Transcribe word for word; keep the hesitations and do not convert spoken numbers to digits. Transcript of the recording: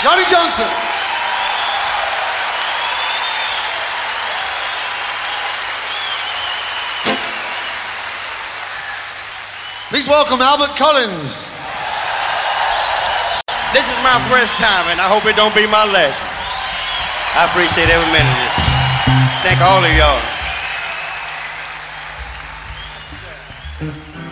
Johnny Johnson. Please welcome Albert Collins. This is my first time, and I hope it don't be my last one. I appreciate every minute of this. Thank all of y'all.